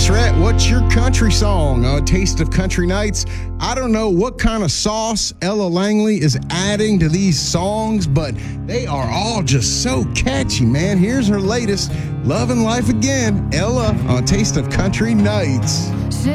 Yes, Rhett, what's your country song? Taste of Country Nights. I don't know what kind of sauce Ella Langley is adding to these songs, but they are all just so catchy, man. Here's her latest, Love and Life Again, Ella on Taste of Country Nights.